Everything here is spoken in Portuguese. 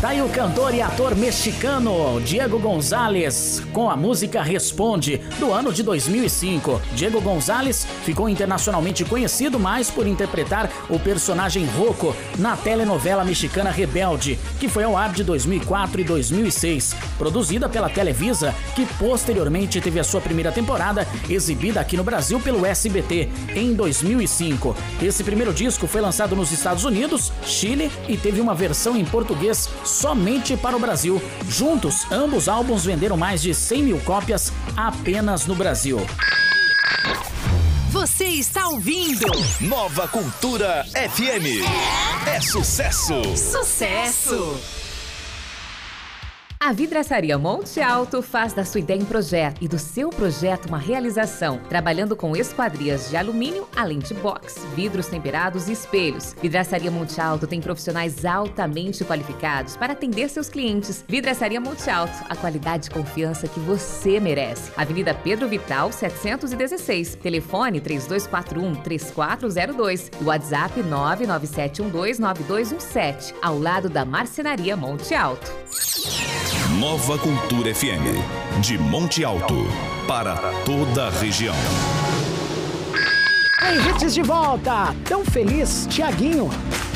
Daí o cantor e ator mexicano Diego González com a música Responde, do ano de 2005. Diego González ficou internacionalmente conhecido mais por interpretar o personagem Rocco na telenovela mexicana Rebelde, que foi ao ar de 2004 e 2006, produzida pela Televisa, que posteriormente teve a sua primeira temporada exibida aqui no Brasil pelo SBT em 2005. Esse primeiro disco foi lançado nos Estados Unidos, Chile e teve uma versão em português somente para o Brasil. Juntos, ambos álbuns venderam mais de 100 mil cópias apenas no Brasil. Você está ouvindo Nova Cultura FM. É sucesso! Sucesso! A Vidraçaria Monte Alto faz da sua ideia um projeto e do seu projeto uma realização, trabalhando com esquadrias de alumínio, além de box, vidros temperados e espelhos. Vidraçaria Monte Alto tem profissionais altamente qualificados para atender seus clientes. Vidraçaria Monte Alto, a qualidade e confiança que você merece. Avenida Pedro Vital, 716. Telefone 3241-3402. WhatsApp 997129217, ao lado da Marcenaria Monte Alto. Nova Cultura FM, de Monte Alto, para toda a região. Aí, hits de volta! Tão feliz, Thiaguinho.